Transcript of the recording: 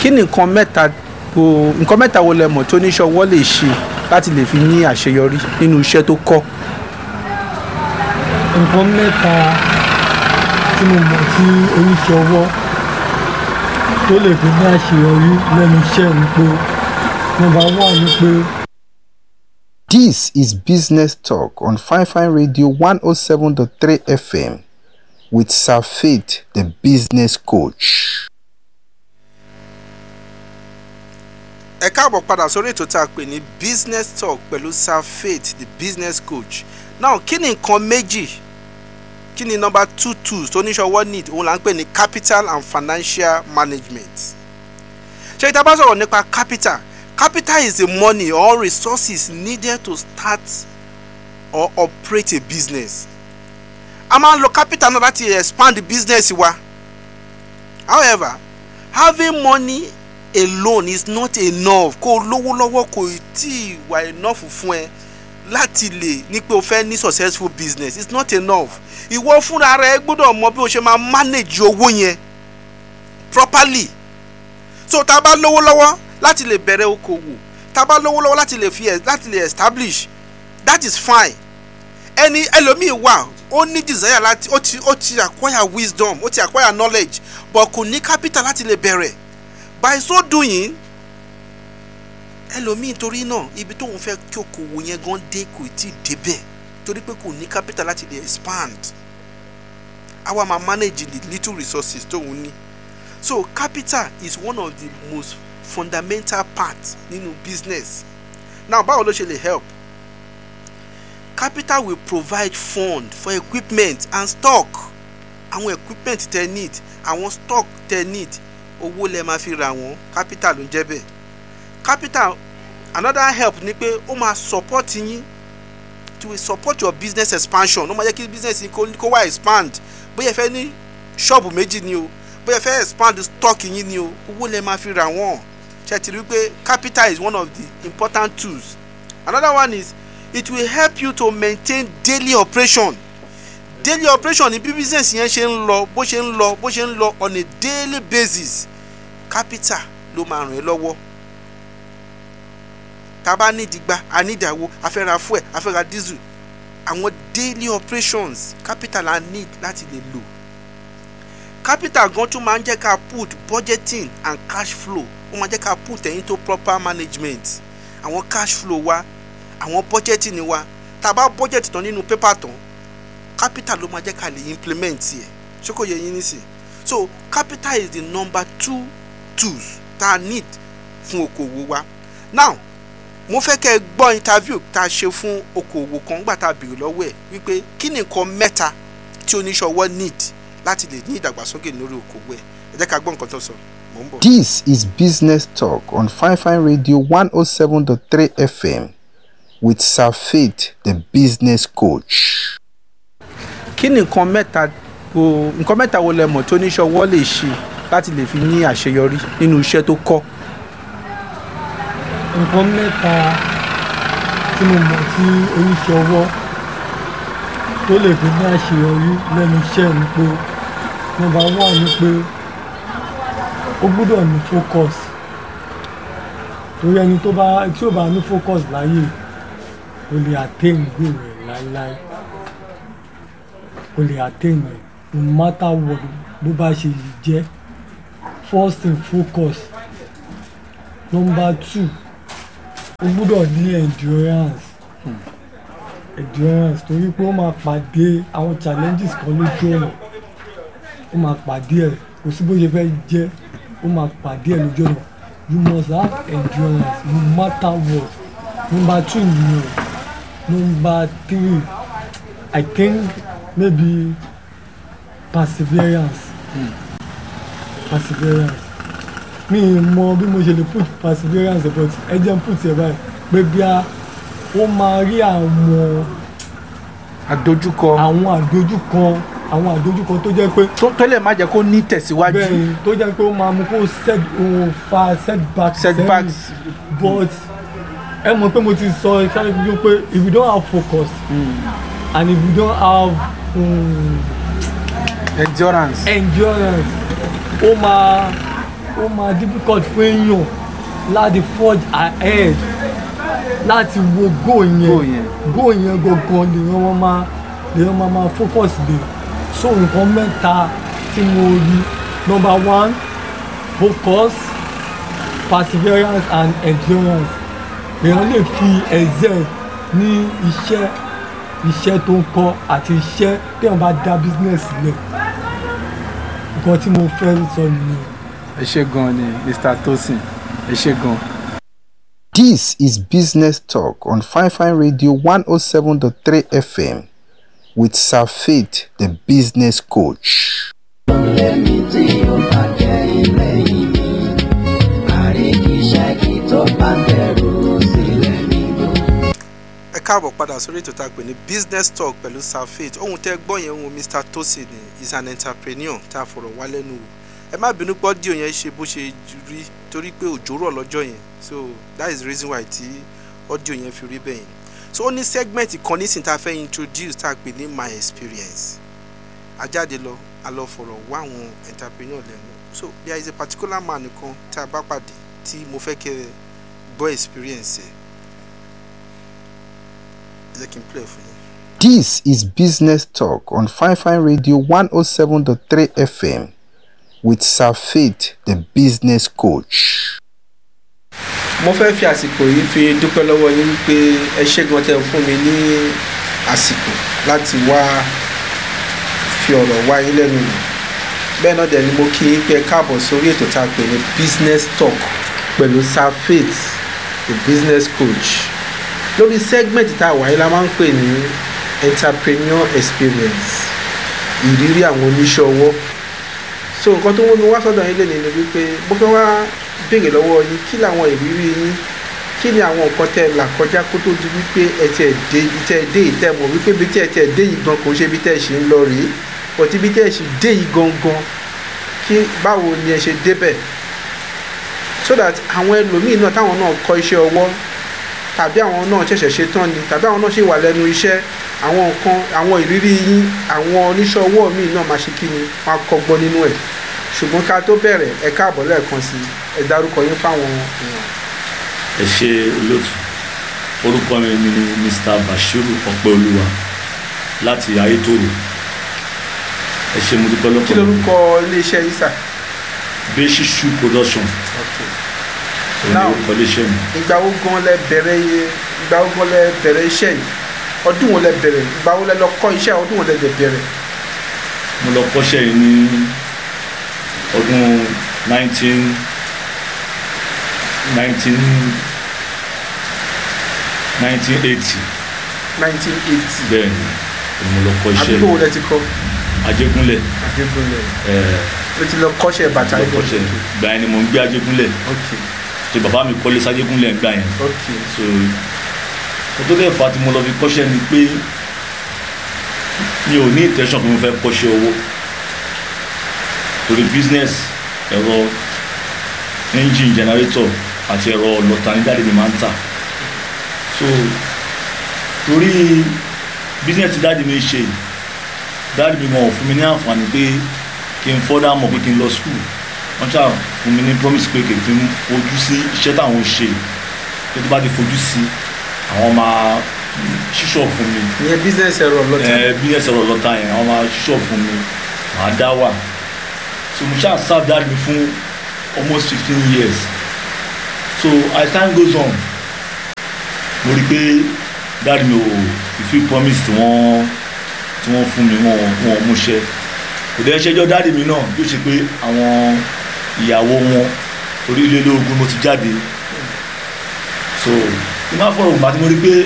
kí ni nǹkan mẹ́ta wo lẹ mọ̀ tó níṣọwọ́ lè ṣe láti lè fi ní àṣeyọrí nínú iṣẹ́ tó kọ́? Nǹkan mẹ́ta tí mo mọ̀ tí oníṣọwọ́ tó lè fi ní àṣeyọrí lẹ́nu iṣẹ́ ni pé number one ni pé. This is Business Talk on Fine Radio 107.3 FM with Sir Faith, the business coach. Ẹ káàbọ̀ padà sórí ètò tá a pè ní Business Talk pẹ̀lú Sir Faith, the business coach. Now, kí ni nǹkan méjì? Kí ni number 2 tools tó níṣọwọ́ need? Òun là ń pè ní capital and financial management. Ṣé ìta bá sọ̀rọ̀ nípa capital? Capital is the money or resources needed to start or operate a business. A máa ń lo capital náà láti expand the business wa. However, having money alone is not enough. Kó lówó lọ́wọ́ kò tí wà enough fún ẹ láti lè ní pé o fẹ́ ní successful business. It's not enough. Ìwọ fúnra rẹ gbọ́dọ̀ mọ bí o ṣe máa manage owó yẹn properly. So tá bá lówó lọ́wọ́ láti lè bẹ̀rẹ̀ okòwò, tá bá lówó lọ́wọ́ láti lè establish, that is fine. Ẹni ẹlòmíì wà ó ní desire láti ó ti acquire wisdom, ó ti acquire knowledge, but kò ní capital láti lè bẹ̀rẹ̀. By so doing, ẹlòmíì torí náà ibi tóun fẹ́ kí okòwò yẹn gan dé kò tí ì débẹ̀ torí pé kò ní capital láti lè expand. Àwa máa manage the little resources tóun ní. So capital is one of the most fundamental parts nínú business. Now, báwo ló ṣe lè help? Capital will provide fund for equipment and stock. Àwọn equipment tẹ́ need, àwọn stock tẹ́ need, owó lẹ máa fi ra wọn, capital ló ń jẹ́ bẹ́ẹ̀. Capital, another help ni pé ó máa support yín, to support your business expansion. Ó máa jẹ́ kí business yín kó wá expand. Bóyá ẹ fẹ́ ní ṣọ́ọ̀bù méjì ni o, bóyá ẹ fẹ́ expand stock yín ni o, owó lẹ máa fi ra wọn. Ṣé ti rí pé capital is one of the important tools. Another one is it will help you to maintain daily operation. Daily operation ni bí business yẹn ṣe ń lọ, bó ṣe ń lọ on a daily basis. Capital ló máa ràn ẹ́ lọ́wọ́. Tá bá ní ìdìgbà, a ní ìdàwó, a fẹ́ ra fuel, a fẹ́ ra diesel. Àwọn daily operations capital la need láti lè lò. Capital gan tún máa ń jẹ́ ká put budgeting and cash flow. Ó máa jẹ́ ká put into proper management. Àwọn cash flow wa, àwọn budgeting wa. Tá bá budget tán nínú paper tán, capital ló máa jẹ́ ká lè implement ẹ̀. Ṣé kò yé yín nísìn? So capital is the number 2 tools tá need fún okòwò wa. Now, mo fẹ́ kẹ́ gbọ́ interview tá ṣe fún okòwò kan nígbà tá bèrè lọ́wọ́ ẹ̀ wípé kí ni nǹkan mẹ́ta tí oníṣòwò need láti lè ní ìdàgbàsókè lórí okòwò ẹ̀. Ẹ jẹ́ ká gbọ́ nǹkan tó sọ. Mo ń bọ̀. This is Business Talk on Fine Radio 107.3 FM with Sir Faith, the business coach. Kí ni nǹkan mẹ́ta wo lẹ mọ̀ tó níṣọwọ́ lè ṣe láti lè fi ní àṣeyọrí nínú iṣẹ́ tó kọ́? Nǹkan mẹ́ta tí mo mọ̀ tí oníṣọwọ́ tó lè fi ní àṣeyọrí lẹ́nu iṣẹ́ ni pé number one ni pé ó gbọ́dọ̀ ní focus. Torí ẹni tí ó bá ní focus láyé kò lè attain goal rẹ̀ láíláí. Kò lè attain rẹ̀ no matter what bó bá ṣe yìí jẹ́. First thing, focus. Number 2, ó gbọ́dọ̀ ní endurance. Endurance torí pé ó máa pàdé àwọn challenges kan lójú ọ̀nà. Ó máa pàdé ẹ̀, kò sí bó ṣe fẹ́ jẹ́, ó máa pàdé ẹ̀ lójú ọ̀nà. You must have endurance no matter what. Number 2 nìyẹn. Number 3, I think maybe perseverance. Perseverance. Mi mọ bí mo ṣe lè put perseverance but ẹ jẹ́ n put ẹ̀ báyìí pé bí ó máa rí àwọn àdójúkọ àwọn àdójúkọ tó jẹ́ pé tó lè má jẹ́ kó ní tẹ̀síwájú. Bẹ́ẹ̀ni, tó jẹ́ pé ó máa mú kó fa setbacks. But ẹ mọ̀ pé mo ti sọ ṣáájú fídíò pé if you don't have focus and if you don't have endurance ó ó máa difficult fún èèyàn láti forge ahead láti wo goal yẹn gangan lèèyàn máa focus lé. So nǹkan mẹ́ta tí mo rí: number 1, focus, perseverance and endurance. Èèyàn lè fi excel ní iṣẹ́ tó ń kọ́ àti iṣẹ́ téèyàn bá dá business sílẹ̀. Nǹkan tí mo fẹ́ sọ nìyẹn. ẹ ṣé gan ni Mr. Tosin, ẹ ṣé gan. This is Business Talk on Fine Radio 107.3 FM with Sir Faith, the business coach. Ẹ káàbọ̀ padà sórí ètò tá a pè ní Business Talk pẹ̀lú Sir Faith. Ohun tẹ́ gbọ́ yẹn ohun Mr. Tosin ni, is an entrepreneur tá a fọ̀rọ̀ wá lẹ́nu wò. Ẹ má bínú pé ọ́díò yẹn ṣe bó ṣe rí torí pé òjò rọ̀ lọ́jọ́ yẹn, so that is the reason why tí ọ́díò yẹn fi rí bẹ́ẹ̀ yẹn. So ó ní segment kan nísìnyí tá a fẹ́ introduce tá a pè ní my experience. A jáde lọ a lọ fọ̀rọ̀ wá àwọn entrepreneur lẹ́nu. So there is a particular man kan tá a bá pàdé tí mo fẹ́ kẹ́ gbọ́ experience ẹ̀. Ẹ kí n play fún yín. This is Business Talk on Fine Radio 107.3 FM with Sir Faith, the business coach. Mo fẹ́ fi àsìkò yìí fi dúpẹ́ lọ́wọ́ yín wípé ẹ ṣé gan tẹ́ fún mi ní àsìkò láti wá fi ọ̀rọ̀ wá yín lẹ́nu wò. Bẹ́ẹ̀ náà dẹ̀ ni mo kí yín pé ẹ káàbọ̀ sórí ètò tá a pè ní Business Talk pẹ̀lú Sir Faith, the business coach. Lórí segment tá a wà yìí la máa ń pè ní entrepreneur experience, ìrírí àwọn oníṣẹ́ ọwọ́. So nǹkan tó wọ́n mi wá sọ́dọ̀ yín lẹ́nu ni wípé mo fẹ́ wá béèrè lọ́wọ́ yín kí làwọn ìrírí yín, kí ni àwọn nǹkan tẹ́ là kọjá kó tó di wípé ẹ tẹ́ dé ibi tẹ́ dé yìí, tẹ́ mọ̀ wípé ibi tẹ́ dé yìí gan kò ṣe ibi tẹ́ ṣe ń lọ rèé, but ibi tẹ́ ṣe dé yìí gangan kí báwo ni ẹ ṣe débẹ̀, so that àwọn ẹlòmíì náà táwọn náà kọ́ iṣẹ́ ọwọ́ tàbí àwọn náà ṣẹ̀ṣẹ̀ ṣe tán ni tàbí àwọn náà ṣe wà lẹ́nu iṣẹ́, àwọn nǹkan àwọn ìrírí yín àwọn oníṣẹ́ ọwọ́ míì náà máa ṣe kí ni máa kọ́gbọ́n nínú ẹ̀. Ṣùgbọ́n ká tó bẹ̀rẹ̀ ẹ káàbọ̀ lẹ́ẹ̀kan sí ẹ dárúkọ yín fáwọn èèyàn. Ẹ ṣé olóòtú, orúkọ mi ni Mr. Bashiru Ọpẹ́olúwa láti Ayétòrò. Ẹ ṣé mo dúpẹ́ lọ́pọ̀. Kí lorúkọ iléeṣẹ́ yìí sà? Beshi Shoe Production. Now ìgbà wo gan lẹ bẹ̀rẹ̀ iṣẹ́ yìí? Ọdún wo lẹ bẹ̀rẹ̀? Ìgbà wo lẹ lọ kọ́ iṣẹ́? Ọdún wo lẹ bẹ̀rẹ̀? Mo lọ kọ́ṣẹ́ yìí ní ọdún 1980. Bẹ́ẹ̀ni, mo lọ kọ́ iṣẹ́ yìí. Àdúgbò wo lẹ ti kọ́? Ajégúnlẹ̀. Mo ti lọ kọ́ṣẹ́ bàtà yìí. Ìgbà yẹn ni mo ń gbé Ajégúnlẹ̀. So bàbá mi kọ́lé sájégúnlẹ̀ ń gbà yẹn. So mo tó dẹ̀ fà tí mo lọ fi kọ́ṣẹ́ ni pé mi ò ní intention pé mo fẹ́ kọ́ṣẹ́ owó torí business ẹ̀rọ engine generator àti ẹ̀rọ ọlọ́ta ní dáàdì mi máa ń tà. So torí business tí dáàdì mi ṣe, dáàdì mi gan fún mi ní àǹfààní pé kí n further mọ̀ pé kí n lọ school. Wọ́n ṣáà fún mi ní promise pé kí n fojú sí iṣẹ́ táwọn ṣe, pé tó bá ti fojú sí àwọn máa ṣíṣọ́ fún mi. Ìyẹn business ẹ̀rọ ọlọ́ta. Business ẹ̀rọ ọlọ́ta yẹn àwọn máa ṣíṣọ́ fún mi, màá dá wà. So mo ṣáà serve dáàdì mi fún almost 15 years. So as time goes on, mo rí pé dáàdì mi ò fulfill promise tí wọ́n fún mi, wọn mú ṣẹ. Kò dẹ́ ṣẹjọ́ dáàdì mi náà yóò ṣe pé àwọn ìyàwó wọn orílẹ̀-èdè ogun mo ti jáde. So ìmáfọ̀rọ̀ gbà tí mo rí pé